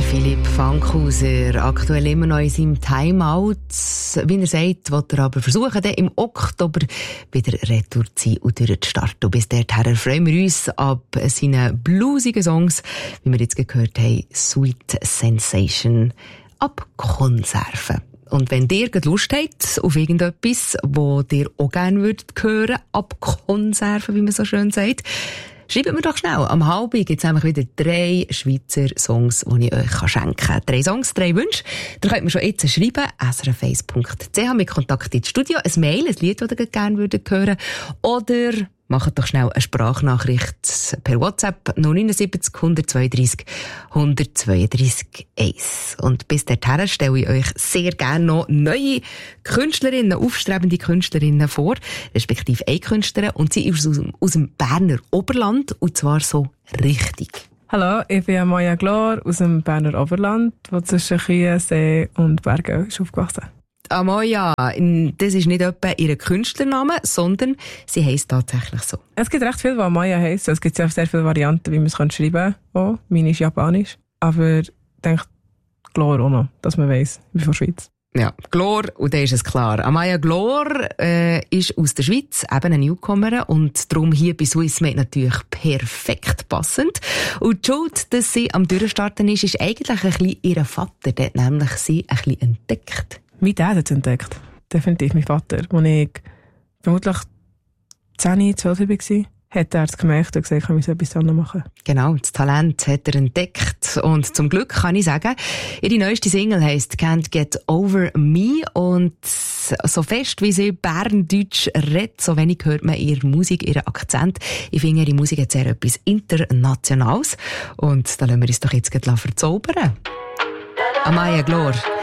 Philipp Fankhauser, aktuell immer noch in seinem Timeout. Wie er sagt, will er aber versuchen, dann im Oktober wieder retour zu sein und durchzustarten. Und bis dahin freuen wir uns ab seinen bluesigen Songs, wie wir jetzt gehört haben, Sweet Sensation, ab Konserven. Und wenn ihr Lust habt auf irgendetwas, wo ihr auch gerne würdet hören, ab Konserven, wie man so schön sagt, schreibt mir doch schnell. Am halben gibt es nämlich wieder 3 Schweizer Songs, die ich euch schenken kann. 3 Songs, 3 Wünsche. Da könnt ihr schon jetzt schreiben, srf1.ch mit Kontakt ins Studio, ein Mail, ein Lied, das ihr gerne hören würdet. Oder macht doch schnell eine Sprachnachricht per WhatsApp 079 132 132 1. Und bis dahin stelle ich euch sehr gerne noch neue Künstlerinnen, aufstrebende Künstlerinnen vor, respektive eine Künstlerin, und sie ist aus dem Berner Oberland, und zwar so richtig. Hallo, ich bin Amaya Glor aus dem Berner Oberland, wo zwischen Kühen, See und Bergen ist aufgewachsen. Amaya, das ist nicht etwa ihr Künstlername, sondern sie heisst tatsächlich so. Es gibt recht viel, was Amaya heisst. Es gibt sehr viele Varianten, wie man es schreiben kann. Oh, meine ist japanisch. Aber ich denke, Glor auch noch, dass man weiss, ich bin von der Schweiz. Ja, Glor, und dann ist es klar. Amaya Glor ist aus der Schweiz, eben eine Newcomerin, und darum hier bei Swissmade natürlich perfekt passend. Und die Schuld, dass sie am Durchstarten ist eigentlich ein bisschen ihr Vater, der hat nämlich sie ein bisschen entdeckt. Wie der hat es entdeckt? Definitiv mein Vater. Als ich vermutlich 10, 12 war, hat er es gemerkt und gesagt, ich muss etwas anderes machen. Genau, das Talent hat er entdeckt. Und zum Glück kann ich sagen, ihre neueste Single heisst «Can't Get Over Me». Und so fest, wie sie Berndeutsch redet, so wenig hört man ihre Musik, ihren Akzent. Ich finde, ihre Musik hat sehr etwas Internationales. Und da lassen wir uns doch jetzt gleich verzaubern. Amaya Glor.